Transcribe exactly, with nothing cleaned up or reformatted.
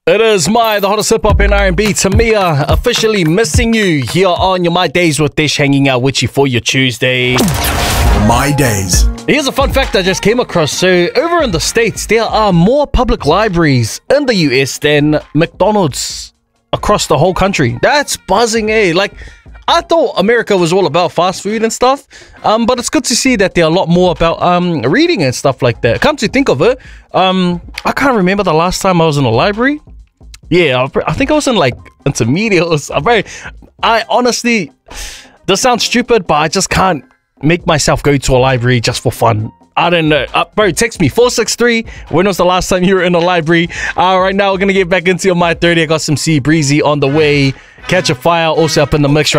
It is my, the hottest hip-hop and R and B, Tamia, officially missing you here on your My Days with Dish, hanging out with you for your Tuesday. My Days. Here's a fun fact I just came across. So, over in the States, there are more public libraries in the U S than McDonald's across the whole country. That's buzzing, eh? Like, I thought America was all about fast food and stuff, um, but it's good to see that there are a lot more about um, reading and stuff like that. Come to think of it, um, I can't remember the last time I was in a library. Yeah, I think I was in like intermediate. I'm very, I honestly, this sounds stupid, but I just can't make myself go to a library just for fun. I don't know. Uh, bro, text me four six three. When was the last time you were in a library? Uh, right now, we're going to get back into your My thirty. I got some C Breezy on the way. Catch a Fire also up in the mix right